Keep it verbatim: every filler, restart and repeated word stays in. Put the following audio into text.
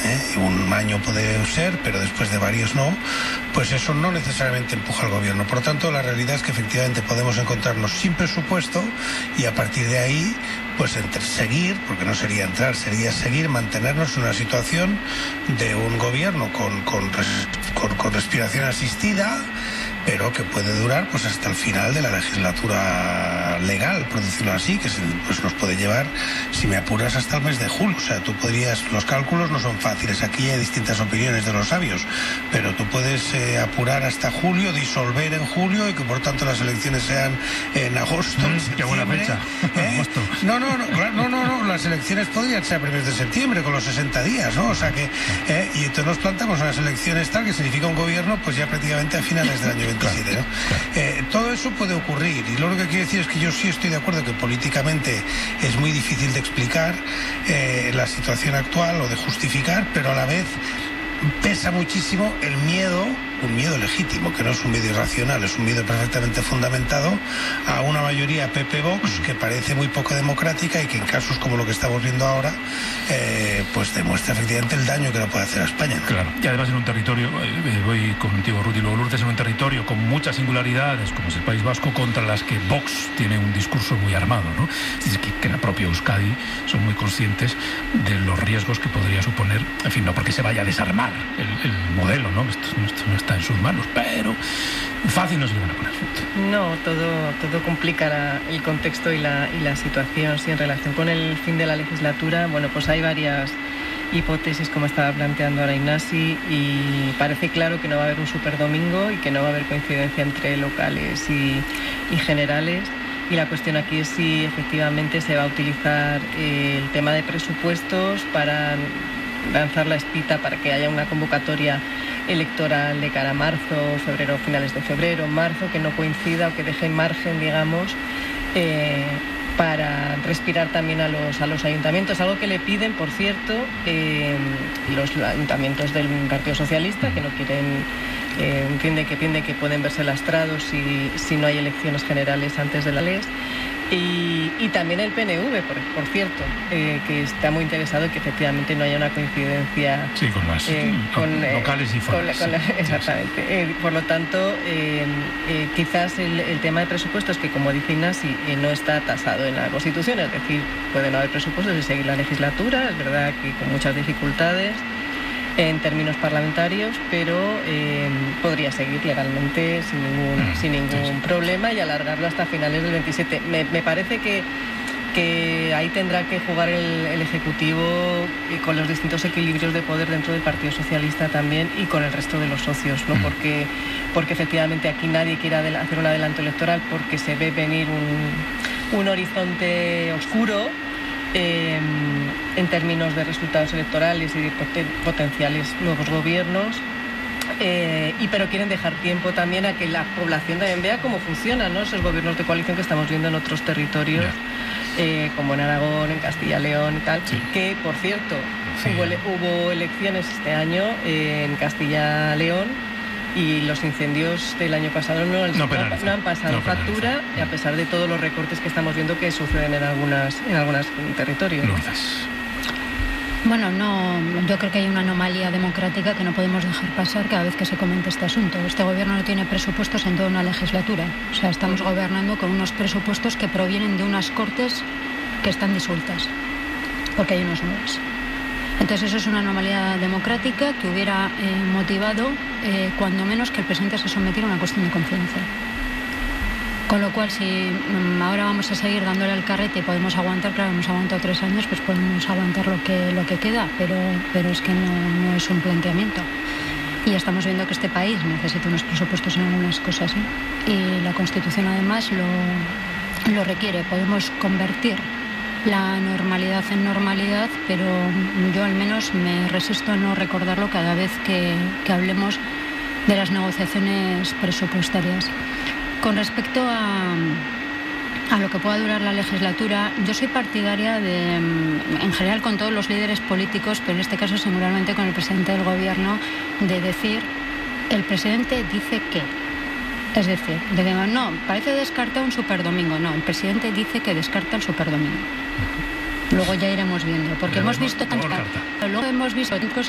¿eh? Un año puede ser, pero después de varios no, pues eso no necesariamente empuja al gobierno. Por lo tanto, la realidad es que efectivamente podemos encontrarnos sin presupuesto y a partir de ahí, pues entre seguir, porque no sería entrar, sería seguir, mantenernos en una situación de un gobierno con, con, con, con respiración asistida, pero que puede durar pues hasta el final de la legislatura legal, por decirlo así, que se, pues nos puede llevar, si me apuras, hasta el mes de julio. O sea, tú podrías, los cálculos no son fáciles, aquí hay distintas opiniones de los sabios, pero tú puedes eh, apurar hasta julio, disolver en julio y que por tanto las elecciones sean en agosto, mm, en septiembre. Qué buena fecha. ¿eh? No, no, no, claro, no, no, no, las elecciones podrían ser a primeros de septiembre, con los sesenta días, ¿no? O sea que, eh, y entonces nos plantamos unas elecciones tal que significa un gobierno pues ya prácticamente a finales del año veintisiete, ¿no? Eh, todo eso puede ocurrir y lo que quiero decir es que yo sí estoy de acuerdo que políticamente es muy difícil de explicar eh, la situación actual o de justificar, pero a la vez pesa muchísimo el miedo, un miedo legítimo, que no es un miedo irracional, es un miedo perfectamente fundamentado a una mayoría P P Vox que parece muy poco democrática y que en casos como lo que estamos viendo ahora eh, pues demuestra efectivamente el daño que no puede hacer a España, ¿no? Claro, y además en un territorio, eh, voy contigo Rudy, luego Lourdes, en un territorio con muchas singularidades como es el País Vasco, contra las que Vox tiene un discurso muy armado, ¿no? Es decir, que, que en la propia Euskadi son muy conscientes de los riesgos que podría suponer, en fin, no porque se vaya a desarmar el, el modelo, ¿no? Esto, esto no está en sus manos, pero fácil no se le van a poner. No, todo, todo complica la, el contexto y la, y la situación. Sí, en relación con el fin de la legislatura, bueno, pues hay varias hipótesis, como estaba planteando ahora Ignasi, y parece claro que no va a haber un superdomingo y que no va a haber coincidencia entre locales y, y generales. Y la cuestión aquí es si efectivamente se va a utilizar eh, el tema de presupuestos para lanzar la espita para que haya una convocatoria electoral de cara a marzo, febrero, finales de febrero, marzo, que no coincida o que deje margen, digamos, eh, para respirar también a los, a los ayuntamientos, algo que le piden, por cierto, eh, los ayuntamientos del Partido Socialista, que no quieren, eh, entiende que entiende que pueden verse lastrados si, si no hay elecciones generales antes de la ley. Y, y también el P N V, por, por cierto, eh, que está muy interesado en que efectivamente no haya una coincidencia sí, con las eh, con, locales y forales. Con la, con la, exactamente. Sí, sí. Eh, por lo tanto, eh, eh, quizás el, el tema de presupuestos, que como dice Ignasi, eh, no está tasado en la Constitución, es decir, puede no haber presupuestos y seguir la legislatura, es verdad que con muchas dificultades en términos parlamentarios, pero eh, podría seguir legalmente sin ningún, mm, sin ningún sí, sí. problema y alargarlo hasta finales del veintisiete. Me, me parece que, que ahí tendrá que jugar el, el Ejecutivo eh, con los distintos equilibrios de poder dentro del Partido Socialista también y con el resto de los socios, ¿no? Mm. Porque, porque efectivamente aquí nadie quiere hacer un adelanto electoral porque se ve venir un, un horizonte oscuro Eh, en términos de resultados electorales y de poten- potenciales nuevos gobiernos, eh, y pero quieren dejar tiempo también a que la población también vea cómo funcionan, ¿no? Esos gobiernos de coalición que estamos viendo en otros territorios, eh, como en Aragón, en Castilla y León y tal, sí. Que por cierto sí. hubo, hubo elecciones este año eh, en Castilla y León y los incendios del año pasado no, no, no, no han pasado no factura, y a pesar de todos los recortes que estamos viendo que suceden en algunas en algunos territorios. Lourdes. Bueno, no, yo creo que hay una anomalía democrática que no podemos dejar pasar cada vez que se comente este asunto. Este gobierno no tiene presupuestos en toda una legislatura. O sea, estamos gobernando con unos presupuestos que provienen de unas cortes que están disueltas, porque hay unos nuevos. Entonces eso es una anomalía democrática que hubiera eh, motivado, eh, cuando menos, que el presidente se sometiera a una cuestión de confianza. Con lo cual, si um, ahora vamos a seguir dándole al carrete y podemos aguantar, claro, hemos aguantado tres años, pues podemos aguantar lo que, lo que queda, pero, pero es que no, no es un planteamiento. Y estamos viendo que este país necesita unos presupuestos en algunas cosas, ¿eh? Y la Constitución además lo, lo requiere. Podemos convertir la normalidad en normalidad, pero yo al menos me resisto a no recordarlo cada vez que, que hablemos de las negociaciones presupuestarias. Con respecto a, a lo que pueda durar la legislatura, yo soy partidaria de, en general con todos los líderes políticos, pero en este caso singularmente con el presidente del gobierno, de decir, el presidente dice que. Es decir, de que no, parece descarta un superdomingo. No, el presidente dice que descarta el superdomingo. Luego ya iremos viendo, porque hemos visto tantas, luego hemos visto